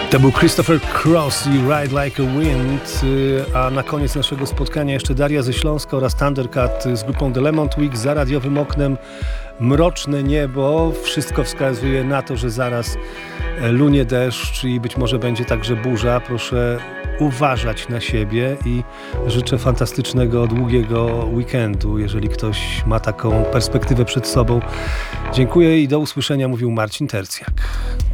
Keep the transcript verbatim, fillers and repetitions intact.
To był Christopher Cross i Ride Like a Wind, a na koniec naszego spotkania jeszcze Daria ze Śląska oraz Thundercat z grupą The Lemon Twig. Za radiowym oknem mroczne niebo, wszystko wskazuje na to, że zaraz lunie deszcz i być może będzie także burza. Proszę uważać na siebie i życzę fantastycznego, długiego weekendu, jeżeli ktoś ma taką perspektywę przed sobą. Dziękuję i do usłyszenia, mówił Marcin Tercjak.